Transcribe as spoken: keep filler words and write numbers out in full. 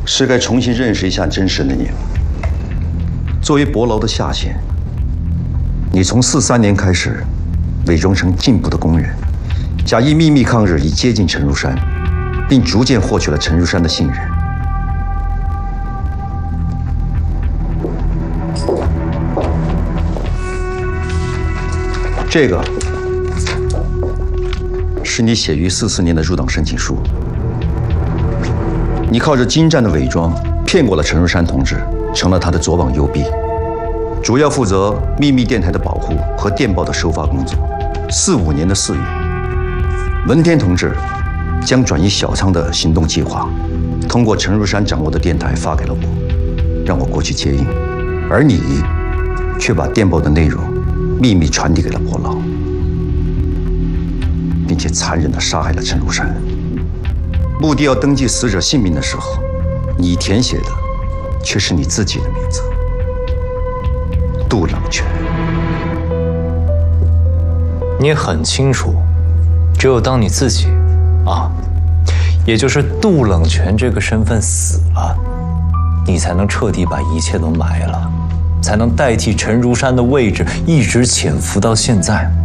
是该重新认识一下真实的你了。作为伯劳的下线，你从四三年开始，伪装成进步的工人，假意秘密抗日，以接近陈如山，并逐渐获取了陈如山的信任。这个是你写于四四年的入党申请书。你靠着精湛的伪装，骗过了陈如山同志，成了他的左膀右臂，主要负责秘密电台的保护和电报的收发工作。四五年的四月，文天同志将转移小仓的行动计划，通过陈如山掌握的电台发给了我，让我过去接应，而你却把电报的内容秘密传递给了伯劳，并且残忍地杀害了陈如山。目的要登记死者姓名的时候，你填写的却是你自己的名字——杜冷泉。 你也很清楚，只有当你自己啊，也就是杜冷泉这个身份死了，你才能彻底把一切都埋了，才能代替陈如山的位置，一直潜伏到现在。